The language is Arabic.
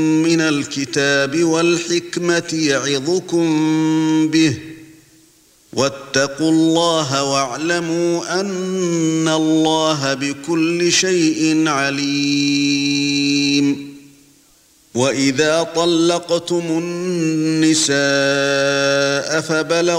من الكتاب والحكمة يعظكم به واتقوا الله واعلموا أن الله بكل شيء عليم. وإذا طلقتم النساء فبلغن